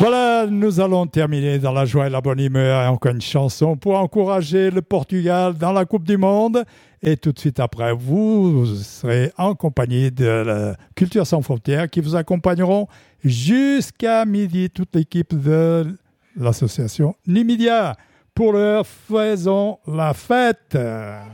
Voilà, nous allons terminer dans la joie et la bonne humeur et encore une chanson pour encourager le Portugal dans la Coupe du Monde. Et tout de suite après, vous serez en compagnie de la Culture sans frontières qui vous accompagneront jusqu'à midi, toute l'équipe de l'association Nimidia. Pour l'heure, faisons la fête.